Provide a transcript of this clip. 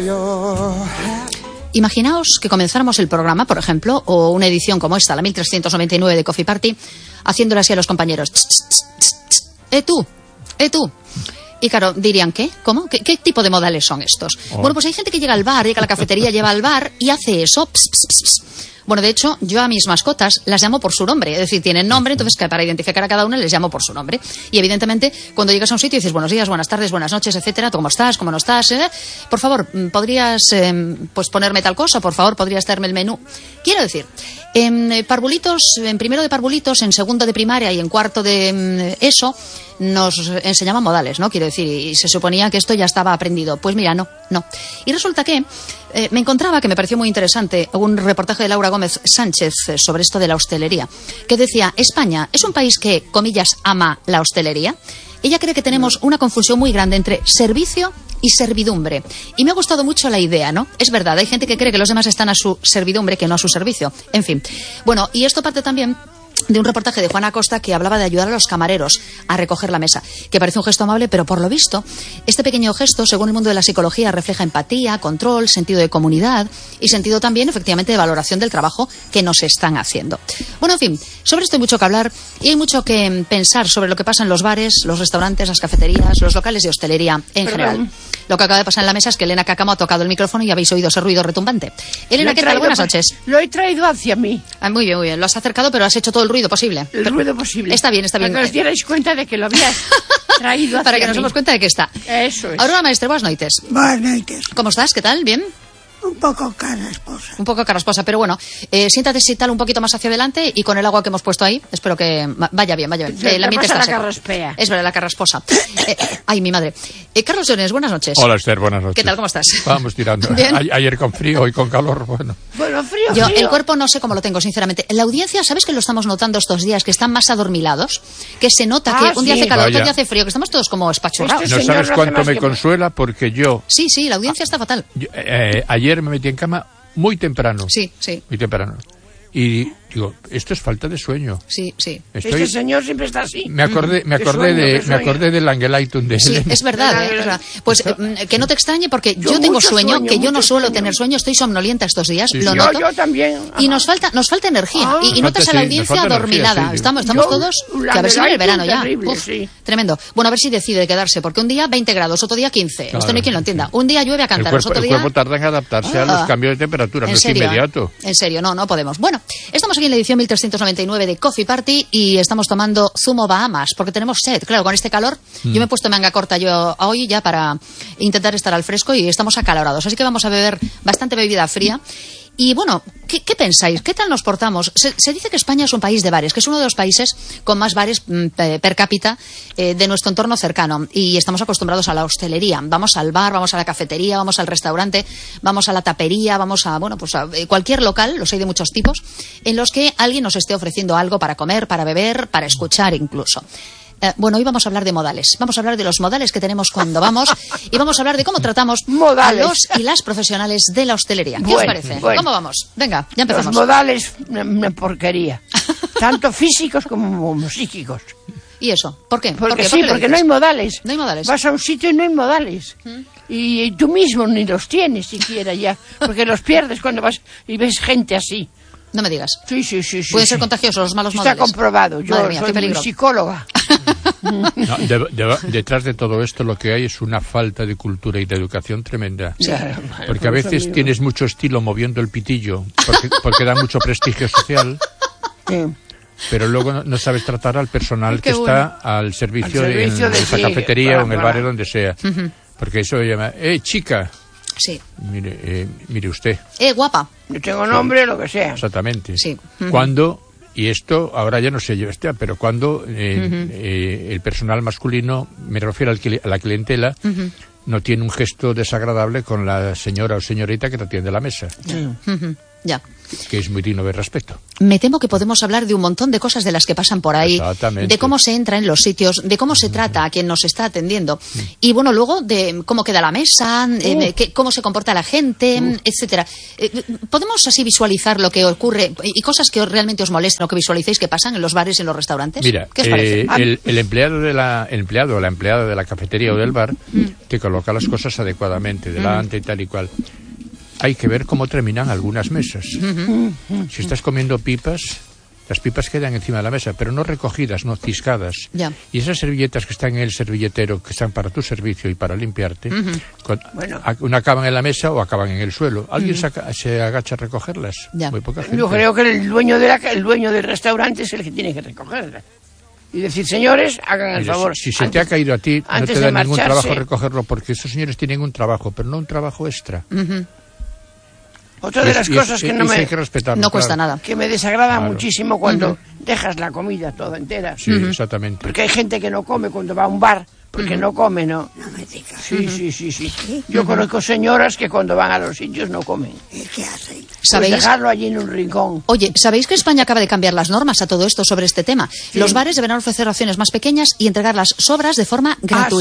Imaginaos que comenzáramos el programa, por ejemplo, o una edición como esta, la 1399 de Coffee Party, haciéndole así a los compañeros. Tú. Y claro, dirían, ¿qué? ¿Cómo? ¿Qué tipo de modales son estos? Bueno, pues hay gente que llega al bar, llega a la cafetería, lleva al bar y hace eso. Bueno, de hecho, yo a mis mascotas las llamo por su nombre. Es decir, tienen nombre, entonces para identificar a cada una les llamo por su nombre. Y evidentemente, cuando llegas a un sitio y dices buenos días, buenas tardes, buenas noches, etcétera, ¿cómo estás? ¿Cómo no estás? Por favor, ¿podrías pues ponerme tal cosa? Por favor, ¿podrías traerme el menú? Quiero decir, en parvulitos, en primero de parvulitos, en segundo de primaria y en cuarto de eso, nos enseñaban modales, ¿no? Quiero decir, y se suponía que esto ya estaba aprendido. Pues mira, no. Y resulta que me encontraba, que me pareció muy interesante, un reportaje de Laura Gómez Sánchez sobre esto de la hostelería, que decía, España es un país que, comillas, ama la hostelería. Ella cree que tenemos una confusión muy grande entre servicio y servidumbre. Y me ha gustado mucho la idea, ¿no? Es verdad, hay gente que cree que los demás están a su servidumbre, que no a su servicio. En fin. Bueno, y esto parte también de un reportaje de Juana Acosta que hablaba de ayudar a los camareros a recoger la mesa, que parece un gesto amable, pero por lo visto, este pequeño gesto, según el mundo de la psicología, refleja empatía, control, sentido de comunidad y sentido también, efectivamente, de valoración del trabajo que nos están haciendo. Bueno, en fin, sobre esto hay mucho que hablar y hay mucho que pensar sobre lo que pasa en los bares, los restaurantes, las cafeterías, los locales de hostelería en general. Lo que acaba de pasar en la mesa es que Elena Cacamo ha tocado el micrófono y habéis oído ese ruido retumbante. Elena, ¿qué tal? Buenas noches. Lo he traído hacia mí. Muy bien. Lo has acercado, pero has hecho todo el ruido posible. Ruido posible. Está bien. Para que os dierais cuenta de que lo habías traído hacia Para que mí. nos demos cuenta de que está. Eso es. Aurora Maestre, buenas noites. Buenas noites. ¿Cómo estás? ¿Qué tal? ¿Bien? Un poco carrasposa. Un poco carrasposa, pero bueno, siéntate si tal un poquito más hacia adelante y con el agua que hemos puesto ahí, espero que vaya bien. El ambiente está seco. Carraspea. Es verdad, la carrasposa. Ay, mi madre. Carlos Llorens, buenas noches. Hola, Esther, buenas noches. ¿Qué tal? ¿Cómo estás? Vamos tirando. Ayer con frío, hoy con calor, bueno. Bueno, frío. Yo, el cuerpo no sé cómo lo tengo, sinceramente. La audiencia, ¿sabes que lo estamos notando estos días? Que están más adormilados, que se nota que un día hace calor, otro día hace frío, que estamos todos como espachurrados. No sabes cuánto me consuela porque yo... Sí, la audiencia está fatal. Ayer me metí en cama muy temprano. Sí. Muy temprano. Y digo, esto es falta de sueño. Sí. Este señor siempre está así. Me acordé del Angelitum de Sí, Helena. es verdad. Pues que no te extrañe porque yo tengo sueño, que yo no suelo tener sueño, estoy somnolienta estos días, lo noto. Yo también. Y nos falta energía. Y notas a la audiencia adormilada. Sí. Estamos todos, que a ver si viene el verano ya. Terrible, sí. Tremendo. Bueno, a ver si decide quedarse, porque un día 20 grados, otro día 15. Claro. Esto no hay quien lo entienda. Un día llueve a cántaros, otro día... El cuerpo tarda en adaptarse a los cambios de temperatura, no es inmediato. En serio, no podemos. Bueno, estamos aquí en la edición 1399 de Coffee Party y estamos tomando zumo Bahamas, porque tenemos sed. Claro, con este calor, yo me he puesto manga corta yo hoy ya para intentar estar al fresco y estamos acalorados. Así que vamos a beber bastante bebida fría. Y bueno, ¿qué pensáis? ¿Qué tal nos portamos? Se dice que España es un país de bares, que es uno de los países con más bares per cápita de nuestro entorno cercano. Y estamos acostumbrados a la hostelería. Vamos al bar, vamos a la cafetería, vamos al restaurante, vamos a la tapería, vamos a cualquier local, los hay de muchos tipos, en los que alguien nos esté ofreciendo algo para comer, para beber, para escuchar incluso. Bueno, hoy vamos a hablar de modales. Vamos a hablar de los modales que tenemos cuando vamos y vamos a hablar de cómo tratamos a los y las profesionales de la hostelería. ¿Qué os parece? ¿Cómo vamos? Venga, ya empezamos. Los modales, una porquería. Tanto físicos como psíquicos. ¿Y eso? ¿Por qué? Porque no hay modales. No hay modales. Vas a un sitio y no hay modales. Y tú mismo ni los tienes siquiera ya. Porque los pierdes cuando vas y ves gente así. No me digas. Sí. Pueden ser contagiosos los malos modales. Está comprobado. Yo soy muy psicóloga. No, detrás de todo esto lo que hay es una falta de cultura y de educación tremenda. Sí. Porque a veces tienes mucho estilo moviendo el pitillo, porque da mucho prestigio social. Sí. Pero luego no sabes tratar al personal que está al servicio de esa cafetería o en el bar, donde sea. Porque eso llama, chica. Sí. Mire usted. Guapa. Yo tengo nombre, lo que sea. Exactamente. Sí. Cuando, y esto ahora ya no sé yo, pero cuando el personal masculino, me refiero a la clientela, no tiene un gesto desagradable con la señora o señorita que te atiende la mesa. Ya. Que es muy digno de respeto. Me temo que podemos hablar de un montón de cosas de las que pasan por ahí, de cómo se entra en los sitios, de cómo se trata a quien nos está atendiendo y bueno, luego de cómo queda la mesa, cómo se comporta la gente, etcétera. ¿Podemos así visualizar lo que ocurre y cosas que realmente os molestan o que visualicéis que pasan en los bares y en los restaurantes? Mira, ¿qué os parece? El empleado o la empleada de la cafetería o del bar te coloca las cosas adecuadamente, delante y tal y cual. Hay que ver cómo terminan algunas mesas. Si estás comiendo pipas, las pipas quedan encima de la mesa, pero no recogidas, no ciscadas. Ya. Y esas servilletas que están en el servilletero, que están para tu servicio y para limpiarte, una acaban en la mesa o acaban en el suelo. ¿Alguien se agacha a recogerlas? Ya. Muy poca gente. Yo creo que el dueño del restaurante es el que tiene que recogerlas. Y decir, señores, hagan el favor. Si se te ha caído a ti, no te da ningún marcharse, trabajo recogerlo, porque esos señores tienen un trabajo, pero no un trabajo extra. Otra de las cosas que no cuesta nada. Que me desagrada muchísimo cuando dejas la comida toda entera. Sí, exactamente. Porque hay gente que no come cuando va a un bar, porque no come, ¿no? No me digas. Sí. Yo conozco señoras que cuando van a los sitios no comen. ¿Y qué hacen? ¿Sabéis? Pues dejarlo allí en un rincón. Oye, ¿sabéis que España acaba de cambiar las normas a todo esto sobre este tema? Los bares deberán ofrecer raciones más pequeñas y entregar las sobras de forma gratuita.